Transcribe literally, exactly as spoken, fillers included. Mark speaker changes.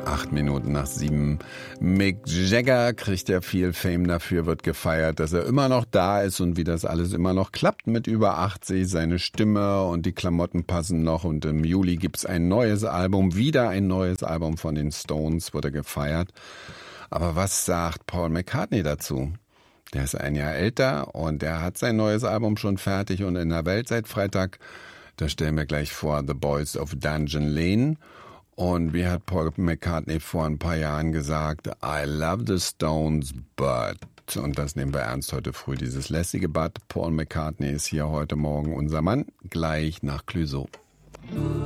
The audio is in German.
Speaker 1: Acht Minuten nach sieben. Mick Jagger kriegt ja viel Fame dafür, wird gefeiert, dass er immer noch da ist und wie das alles immer noch klappt mit über achtzig. Seine Stimme und die Klamotten passen noch und im Juli gibt's ein neues Album, wieder ein neues Album von den Stones, wurde gefeiert. Aber was sagt Paul McCartney dazu? Der ist ein Jahr älter und der hat sein neues Album schon fertig und in der Welt seit Freitag. Da stellen wir gleich vor The Boys of Dungeon Lane. Und wie hat Paul McCartney vor ein paar Jahren gesagt, I love the Stones, but... Und das nehmen wir ernst heute früh, dieses lässige But. Paul McCartney ist hier heute Morgen unser Mann, gleich nach Clouseau.